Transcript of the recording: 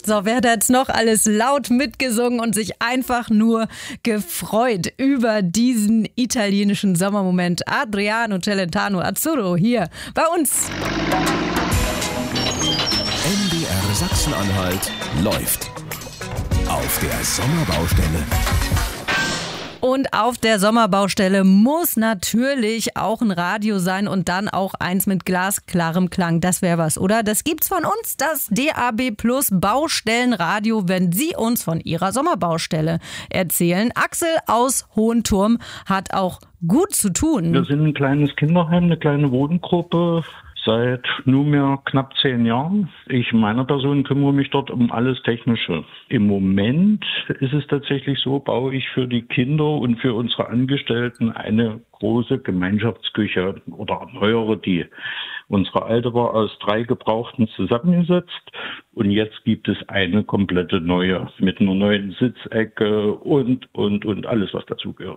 So, wer hat jetzt noch alles laut mitgesungen und sich einfach nur gefreut über diesen italienischen Sommermoment? Adriano Celentano Azzurro hier bei uns. NDR Sachsen-Anhalt läuft auf der Sommerbaustelle. Und auf der Sommerbaustelle muss natürlich auch ein Radio sein und dann auch eins mit glasklarem Klang. Das wäre was, oder? Das gibt's von uns, das DAB Plus Baustellenradio, wenn Sie uns von Ihrer Sommerbaustelle erzählen. Axel aus Hohenturm hat auch gut zu tun. Wir sind ein kleines Kinderheim, eine kleine Wohngruppe. Seit nunmehr knapp 10 Jahren. Ich meiner Person kümmere mich dort um alles Technische. Im Moment ist es tatsächlich so, baue ich für die Kinder und für unsere Angestellten eine große Gemeinschaftsküche oder erneuere die. Unsere alte war aus 3 Gebrauchten zusammengesetzt und jetzt gibt es eine komplette neue mit einer neuen Sitzecke und alles, was dazugehört.